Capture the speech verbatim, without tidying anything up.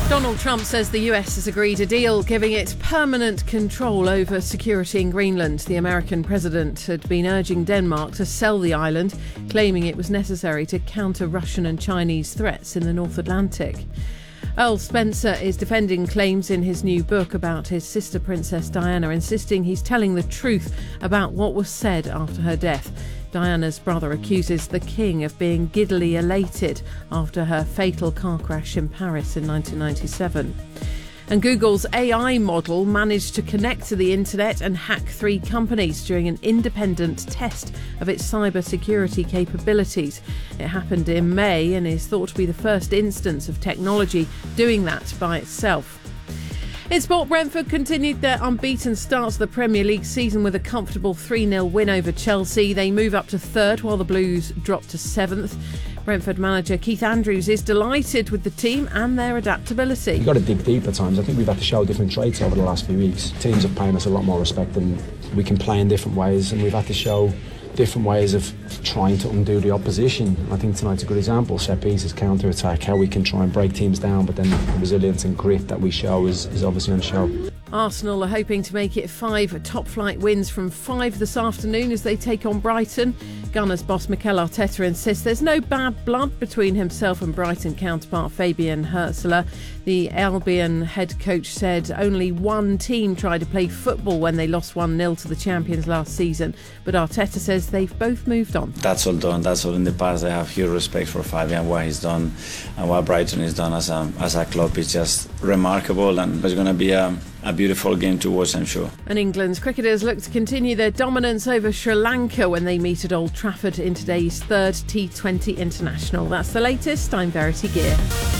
Donald Trump says the U S has agreed a deal giving it permanent control over security in Greenland. The American president had been urging Denmark to sell the island, claiming it was necessary to counter Russian and Chinese threats in the North Atlantic. Earl Spencer is defending claims in his new book about his sister Princess Diana, insisting he's telling the truth about what was said after her death. Diana's brother accuses the king of being giddily elated after her fatal car crash in Paris in nineteen ninety-seven. And Google's A I model managed to connect to the internet and hack three companies during an independent test of its cybersecurity capabilities. It happened in May and is thought to be the first instance of technology doing that by itself. In sport, Brentford continued their unbeaten start to the Premier League season with a comfortable three nil win over Chelsea. They move up to third while the Blues drop to seventh. Brentford manager Keith Andrews is delighted with the team and their adaptability. You've got to dig deep at times. I think we've had to show different traits over the last few weeks. Teams have paid us a lot more respect and we can play in different ways, and we've had to show different ways of trying to undo the opposition. I think tonight's a good example. Set pieces, counter-attack, how we can try and break teams down, but then the resilience and grit that we show is, is obviously on show. Arsenal are hoping to make it five top-flight wins from five this afternoon as they take on Brighton. Gunners boss Mikel Arteta insists there's no bad blood between himself and Brighton counterpart Fabian Hürzeler. The Albion head coach said only one team tried to play football when they lost one nil to the champions last season, but Arteta says they've both moved on. That's all done, that's all in the past. I have huge respect for Fabian, what he's done and what Brighton has done as a, as a club is just remarkable, and it's going to be a A beautiful game to watch, I'm sure. And England's cricketers look to continue their dominance over Sri Lanka when they meet at Old Trafford in today's third T twenty International. That's the latest. I'm Verity Gear.